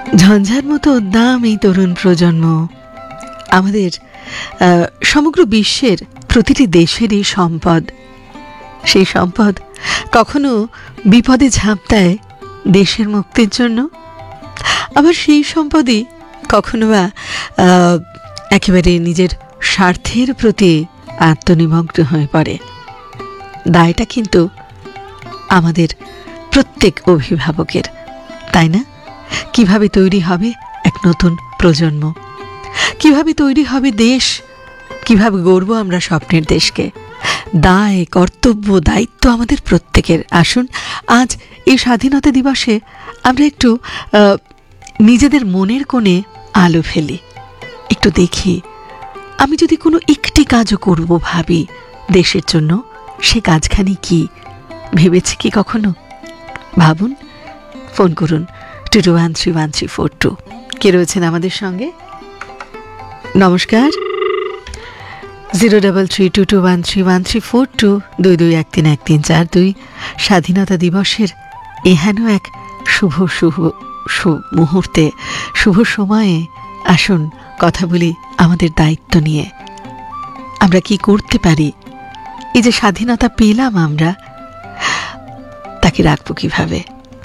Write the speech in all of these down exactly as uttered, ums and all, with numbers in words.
ঝঞ্ঝার মতো উদ্দাম এই তরুণ প্রজন্ম আমাদের সমগ্র বিশ্বের প্রতিটি দেশেরই সম্পদ। সেই সম্পদ কখনো বিপদে ঝাঁপ দেয় দেশের মুক্তির জন্য, আবার সেই সম্পদই কখনো বা একেবারে নিজের স্বার্থের প্রতি আত্মনিমগ্ন হয়ে পড়ে। দায়টা কিন্তু আমাদের প্রত্যেক অভিভাবকের, তাই না? কিভাবে তৈরি হবে এক নতুন প্রজন্ম, কিভাবে তৈরি হবে দেশ, কিভাবে গড়ব আমরা স্বপ্নের দেশকে। দায়, কর্তব্য, দায়িত্ব আমাদের প্রত্যেকের। আসুন আজ এই স্বাধীনতা দিবসে আমরা একটু নিজেদের মনের কোণে আলো ফেলি, একটু দেখি আমি যদি কোনো একটি কাজও করব ভাবি দেশের জন্য, সে কাজখানি কি ভেবেছি কি কখনো? ভাবুন, ফোন করুন two two one three one three four two. কে রয়েছেন আমাদের সঙ্গে? নমস্কার। Zero double three two two one three one three four two, দুই দুই এক তিন এক তিন চার দুই। স্বাধীনতা দিবসের এহেন এক শুভ শুভ শুভ মুহূর্তে, শুভ সময়ে আসুন কথা বলি আমাদের দায়িত্ব নিয়ে। আমরা কি করতে পারি? এই যে স্বাধীনতা পেলাম আমরা, তাকে রাখবো কিভাবে?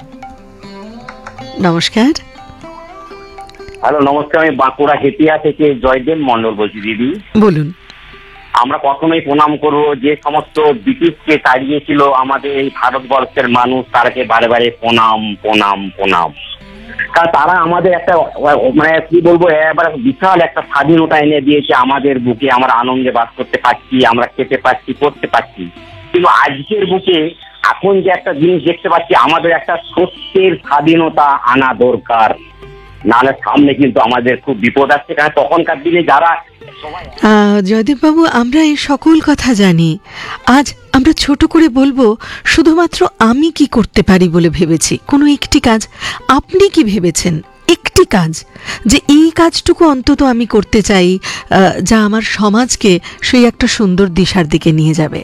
নমস্কার। হ্যালো, নমস্কার। আমি বাঁকুড়া হেতিয়া থেকে জয়দেব মন্ডল বলছি। দিদি বলুন। আমরা প্রথমেই প্রণাম করবো যে সমস্ত ব্রিটিশকে তাড়িয়েছিল আমাদের এই ভারতবর্ষের মানুষ, তারাকে বারে বারে প্রণাম প্রণাম প্রণাম। কারণ তারা আমাদের একটা মানে কি বলবো, এবার বিশাল একটা স্বাধীনতা এনে দিয়েছে আমাদের বুকে। আমরা আনন্দে বাস করতে পারছি, আমরা খেতে পারছি, করতে পারছি। কিন্তু আজকের বুকে এখন যে একটা জিনিস দেখতে পাচ্ছি, আমাদের একটা সত্যের স্বাধীনতা আনা দরকার, নাহলে সামনে কিন্তু আমাদের খুব বিপদ আসছে। কারণ তখনকার দিনে যারা জয়দেব বাবু, আমরা এই সকল কথা জানি, আজ আমরা ছোট করে বলবো শুধুমাত্র আমি কি করতে পারি বলে ভেবেছি কোনো একটি কাজ। আপনি কি ভেবেছেন একটি কাজ, যে এই কাজটুকু অন্তত আমি করতে চাই, যা আমার সমাজকে সেই একটা সুন্দর দিশার দিকে নিয়ে যাবে?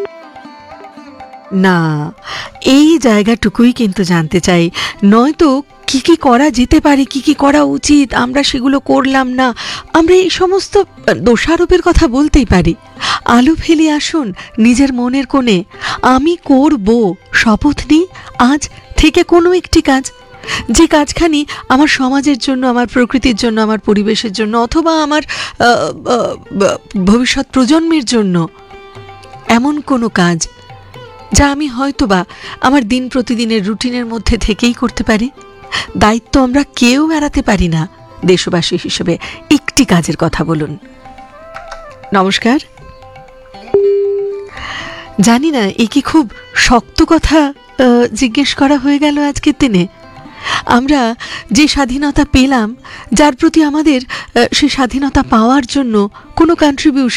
না, এই জায়গাটুকুই কিন্তু জানতে চাই। নয়তো কি কি করা যেতে পারে, কি কি করা উচিত, আমরা সেগুলো করলাম না, আমরা এই সমস্ত দোষারোপের কথা বলতেই পারি। আলো ফেলে আসুন নিজের মনের কোণে। আমি করব, শপথ নিই আজ থেকে কোনো একটি কাজ, যে কাজখানি আমার সমাজের জন্য, আমার প্রকৃতির জন্য, আমার পরিবেশের জন্য, অথবা আমার ভবিষ্যৎ প্রজন্মের জন্য এমন কোনো কাজ যা আমি হয়তোবা আমার দিন প্রতিদিনের রুটিনের মধ্যে থেকেই করতে পারি। দায়িত্ব আমরা কেউ এড়াতে পারি না দেশবাসী হিসেবে। একটি কাজের কথা বলুন। নমস্কার। জানি না এ কি খুব শক্ত কথা জিজ্ঞেস করা হয়ে গেল আজকের দিনে। আমরা যে স্বাধীনতা পেলাম, যার প্রতি আমাদের সে স্বাধীনতা পাওয়ার জন্য কোনো কন্ট্রিবিউশন